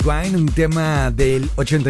Twine, un tema del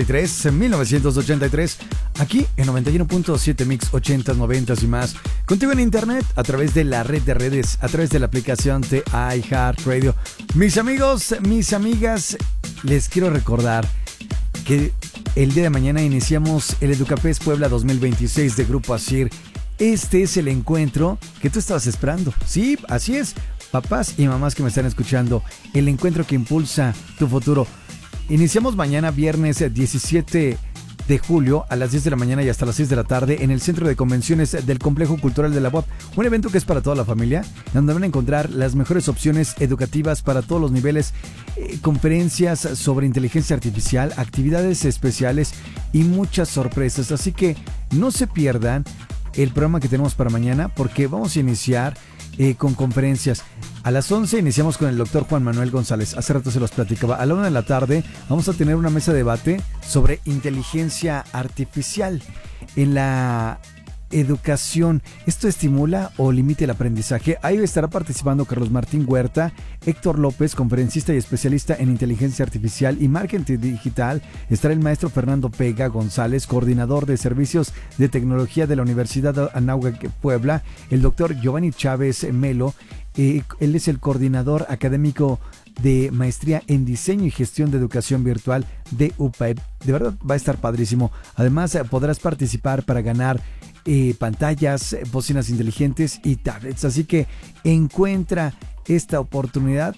1983, aquí en 91.7 Mix 80s, 90s y más. Contigo en internet, a través de la red de redes, a través de la aplicación de iHeartRadio. Mis amigos, mis amigas, les quiero recordar que el día de mañana iniciamos el Educafest Puebla 2026 de Grupo Asir. Este es el encuentro que tú estabas esperando. Sí, así es. Papás y mamás que me están escuchando, el encuentro que impulsa tu futuro. Iniciamos mañana viernes 17 de julio a las 10 de la mañana y hasta las 6 de la tarde en el Centro de Convenciones del Complejo Cultural de la UAP. Un evento que es para toda la familia, donde van a encontrar las mejores opciones educativas para todos los niveles, conferencias sobre inteligencia artificial, actividades especiales y muchas sorpresas. Así que no se pierdan el programa que tenemos para mañana, porque vamos a iniciar con conferencias. A las 11 iniciamos con el doctor Juan Manuel González. Hace rato se los platicaba. A la 1 de la tarde vamos a tener una mesa de debate sobre inteligencia artificial en la educación. ¿Esto estimula o limita el aprendizaje? Ahí estará participando Carlos Martín Huerta, Héctor López, conferencista y especialista en inteligencia artificial y marketing digital. Estará el maestro Fernando Pega González, coordinador de servicios de tecnología de la Universidad Anáhuac Puebla. El doctor Giovanni Chávez Melo, él es el coordinador académico de maestría en diseño y gestión de educación virtual de UPAEP. De verdad va a estar padrísimo. Además podrás participar para ganar pantallas, bocinas inteligentes y tablets. Así que encuentra esta oportunidad.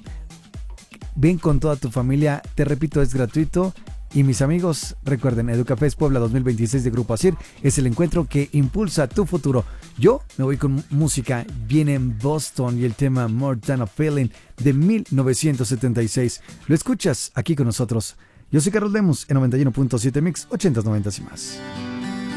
Ven con toda tu familia. Te repito, es gratuito. Y mis amigos, recuerden, Educafest Puebla 2026 de Grupo Asir es el encuentro que impulsa tu futuro. Yo me voy con música. Viene en Boston y el tema More Than a Feeling de 1976. Lo escuchas aquí con nosotros. Yo soy Carlos Lemus en 91.7 Mix 80s, 90s y más.